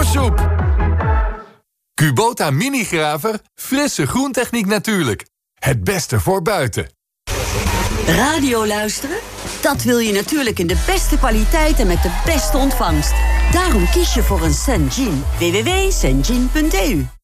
soep. Kubota Minigraver, frisse groentechniek natuurlijk. Het beste voor buiten. Radio luisteren? Dat wil je natuurlijk in de beste kwaliteit en met de beste ontvangst. Daarom kies je voor een Sanjin. www.sanjin.eu